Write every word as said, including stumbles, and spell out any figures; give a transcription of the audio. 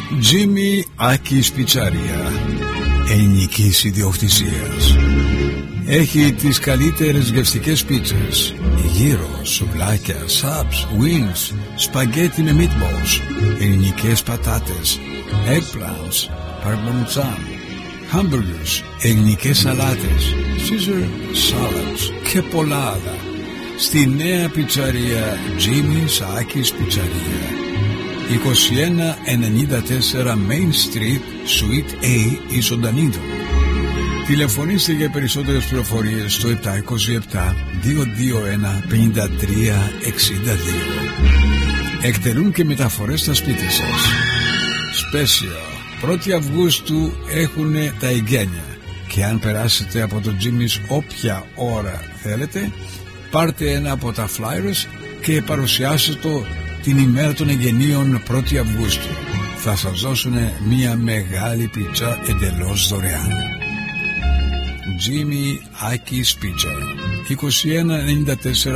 Jimmy Aki's Πιτσαρία, ελληνικής ιδιοκτησίας. Έχει τις καλύτερες γευστικές πίτσες, γύρο, σουβλάκια, σαπς, wings, σπαγκέτι με meatballs, ελληνικές πατάτες, eggplants, παρμποντσάν, hamburgers, ελληνικές σαλάτες, Caesar salads και πολλά άλλα. Στη νέα πιτσαρία Jimmy Aki's Πιτσαρία, είκοσι ένα ενενήντα τέσσερα Main Street, Suite A, Ισοντανίδων. Τηλεφωνήστε για περισσότερες πληροφορίες στο επτά είκοσι επτά δύο δύο ένα πενήντα τρία εξήντα δύο. Εκτελούν και μεταφορές στα σπίτια σας. Special. πρώτη Αυγούστου έχουν τα εγγένεια και αν περάσετε από το Jimmy's όποια ώρα θέλετε, πάρτε ένα από τα flyers και παρουσιάστε το την ημέρα των εγγενείων πρώτη Αυγούστου. Θα σας δώσουν μια μεγάλη πίτσα εντελώς δωρεάν. Jimmy Aki's Pizza, είκοσι ένα ενενήντα τέσσερα